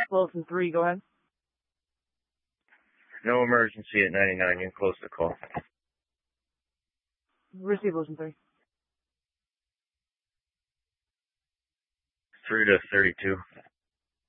Wilson 3, go ahead. No emergency at 99. You can close the call. Receive Wilson 3. 3 to 32.